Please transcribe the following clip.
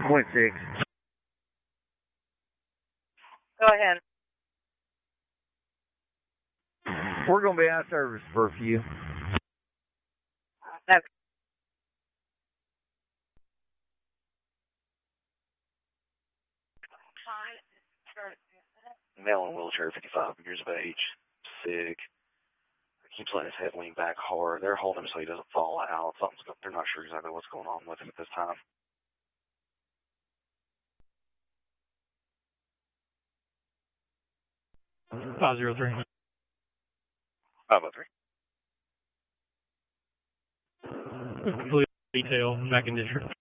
0.6. Go ahead. We're going to be out of service for a few. Okay. Male in wheelchair, 55 years of age, sick. Keeps letting his head lean back hard. They're holding him so he doesn't fall out. They're not sure exactly what's going on with him at this time. 503. 503. Blue detail back in district.